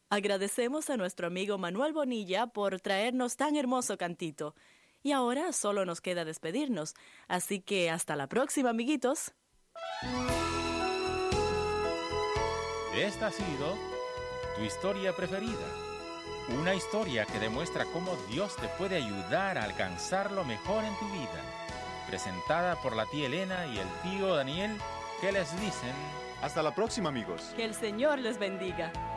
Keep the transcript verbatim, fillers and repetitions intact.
Agradecemos a nuestro amigo Manuel Bonilla por traernos tan hermoso cantito. Y ahora solo nos queda despedirnos. Así que hasta la próxima, amiguitos. Esta ha sido tu historia preferida. Una historia que demuestra cómo Dios te puede ayudar a alcanzar lo mejor en tu vida. Presentada por la tía Elena y el tío Daniel, que les dicen... Hasta la próxima, amigos. Que el Señor les bendiga.